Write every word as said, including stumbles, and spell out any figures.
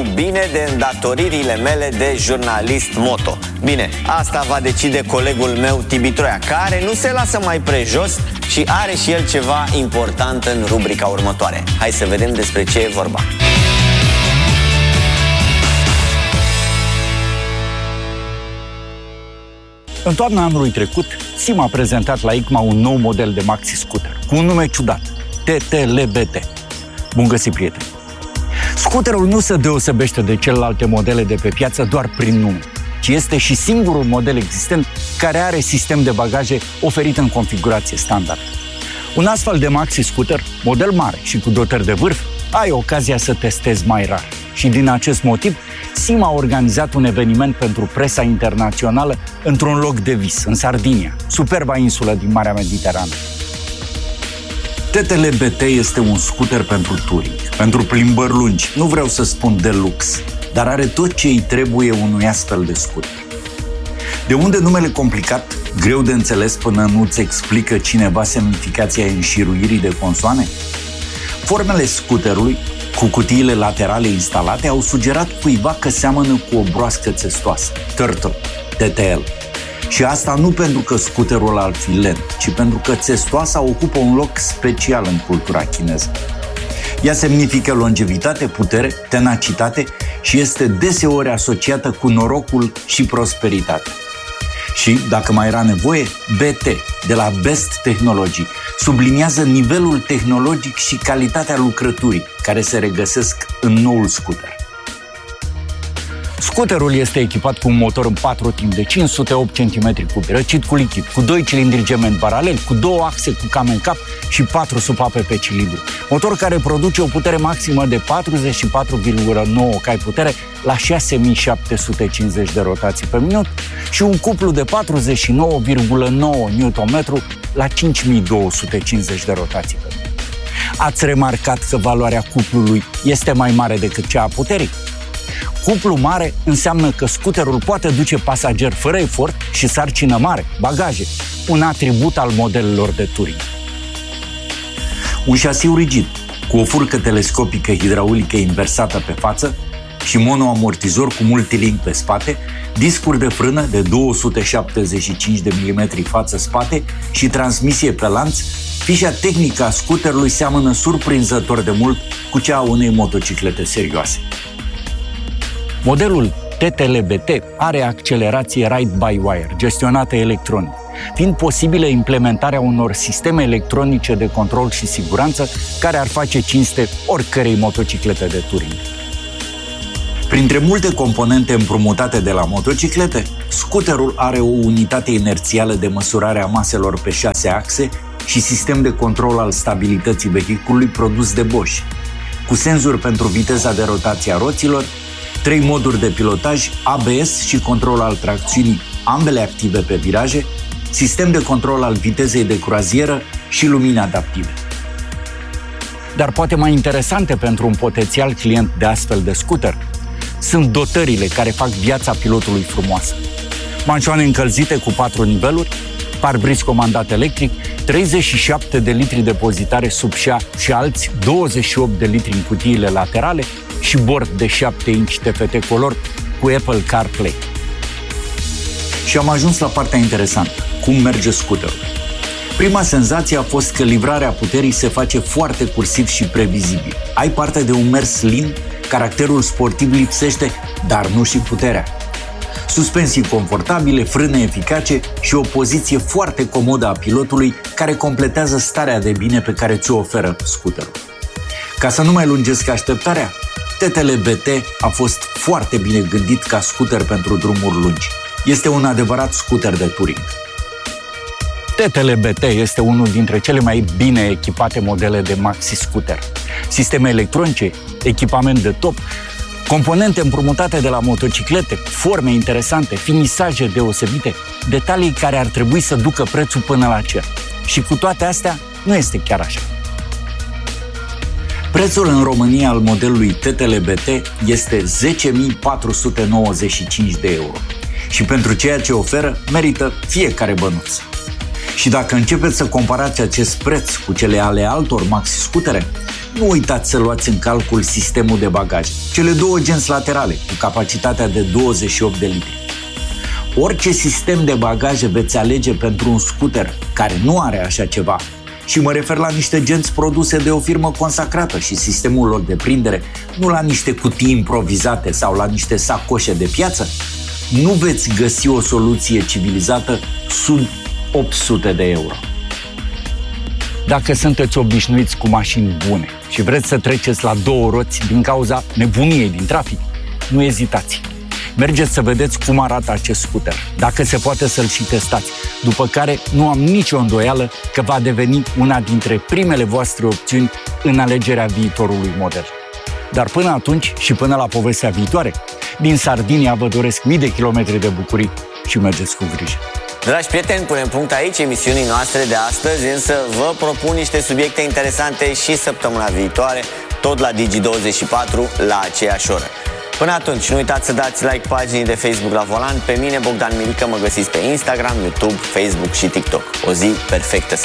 bine de îndatoririle mele de jurnalist moto. Bine, asta va decide colegul meu Tibi Troia, care nu se lasă mai prejos și are și el ceva important în rubrica următoare. Hai să vedem despre ce e vorba. În toamna anului trecut, SIM a prezentat la ICMA un nou model de maxi-scooter, cu un nume ciudat, T T L B T. Bun găsit, prieteni! Scooterul nu se deosebește de celelalte modele de pe piață doar prin nume, ci este și singurul model existent care are sistem de bagaje oferit în configurație standard. Un astfel de maxi-scooter, model mare și cu dotări de vârf, ai ocazia să testezi mai rar. Și din acest motiv, SIM a organizat un eveniment pentru presa internațională într-un loc de vis, în Sardinia, superba insulă din Marea Mediterană. T T L B T este un scooter pentru touring, pentru plimbări lungi, nu vreau să spun de lux, dar are tot ce îi trebuie unui astfel de scooter. De unde numele complicat, greu de înțeles până nu-ți explică cineva semnificația înșiruirii de consoane? Formele scooterului, cu cutiile laterale instalate, au sugerat cuiva că seamănă cu o broască țestoasă, Turtle, T T L. Și asta nu pentru că scooterul ar fi lent, ci pentru că țestoasa ocupă un loc special în cultura chineză. Ea semnifică longevitate, putere, tenacitate și este deseori asociată cu norocul și prosperitate. Și, dacă mai era nevoie, B T, de la Best Technology, subliniază nivelul tehnologic și calitatea lucrăturii care se regăsesc în noul scooter. Scooterul este echipat cu un motor în patru timp de cinci sute opt centimetri cubi, răcit cu lichid, cu doi cilindri gemeni paraleli, cu două axe cu cam în cap și patru supape pe cilindru. Motor care produce o putere maximă de patruzeci și patru virgulă nouă cai putere la șase mii șapte sute cincizeci de rotații pe minut și un cuplu de patruzeci și nouă virgulă nouă newton-metru la cinci mii două sute cincizeci de rotații pe minut. Ați remarcat că valoarea cuplului este mai mare decât cea a puterii? Cuplu mare înseamnă că scooterul poate duce pasageri fără efort și sarcină mare, bagaje, un atribut al modelelor de touring. Un șasiu rigid, cu o furcă telescopică hidraulică inversată pe față și monoamortizor cu multilink pe spate, discuri de frână de două sute șaptezeci și cinci de milimetri față-spate și transmisie pe lanț, fișa tehnică a scooterului seamănă surprinzător de mult cu cea a unei motociclete serioase. Modelul T T L B T are accelerație ride-by-wire, gestionată electronic, fiind posibilă implementarea unor sisteme electronice de control și siguranță care ar face cinste oricărei motociclete de touring. Printre multe componente împrumutate de la motociclete, scooterul are o unitate inerțială de măsurare a maselor pe șase axe și sistem de control al stabilității vehiculului produs de Bosch, cu senzori pentru viteza de rotație a roților, trei moduri de pilotaj, A B S și control al tracțiunii, ambele active pe viraje, sistem de control al vitezei de croazieră și lumini adaptive. Dar poate mai interesante pentru un potențial client de astfel de scooter sunt dotările care fac viața pilotului frumoasă. Manșoane încălzite cu patru niveluri, parbriz comandat electric, treizeci și șapte de litri depozitare sub șa și alți douăzeci și opt de litri în cutiile laterale și bord de șapte inci T F T Color cu Apple CarPlay. Și am ajuns la partea interesantă, cum merge scooterul. Prima senzație a fost că livrarea puterii se face foarte cursiv și previzibil. Ai parte de un mers lin, caracterul sportiv lipsește, dar nu și puterea. Suspensii confortabile, frâne eficace și o poziție foarte comodă a pilotului care completează starea de bine pe care ți-o oferă scooterul. Ca să nu mai lungesc așteptarea, T T L B T a fost foarte bine gândit ca scooter pentru drumuri lungi. Este un adevărat scooter de touring. T T L B T este unul dintre cele mai bine echipate modele de maxi-scooter. Sisteme electronice, echipament de top, componente împrumutate de la motociclete, forme interesante, finisaje deosebite, detalii care ar trebui să ducă prețul până la cer. Și cu toate astea, nu este chiar așa. Prețul în România al modelului T T L B T este zece mii patru sute nouăzeci și cinci de euro. Și pentru ceea ce oferă, merită fiecare bănuț. Și dacă începeți să comparați acest preț cu cele ale altor maxi-scutere, nu uitați să luați în calcul sistemul de bagaje, cele două genți laterale, cu capacitatea de douăzeci și opt de litri. Orice sistem de bagaje veți alege pentru un scooter care nu are așa ceva, și mă refer la niște genți produse de o firmă consacrată și sistemul lor de prindere, nu la niște cutii improvizate sau la niște sacoșe de piață, nu veți găsi o soluție civilizată sub opt sute de euro. Dacă sunteți obișnuiți cu mașini bune și vreți să treceți la două roți din cauza nebuniei din trafic, nu ezitați. Mergeți să vedeți cum arată acest scooter, dacă se poate să-l și testați, după care nu am nicio îndoială că va deveni una dintre primele voastre opțiuni în alegerea viitorului model. Dar până atunci și până la povestea viitoare, din Sardinia vă doresc mii de kilometri de bucurii și mergeți cu grijă. Dragi prieteni, punem punct aici emisiunii noastre de astăzi, însă vă propun niște subiecte interesante și săptămâna viitoare, tot la Digi douăzeci și patru, la aceeași oră. Până atunci, nu uitați să dați like paginii de Facebook La Volan. Pe mine, Bogdan Mirică, mă găsiți pe Instagram, YouTube, Facebook și TikTok. O zi perfectă!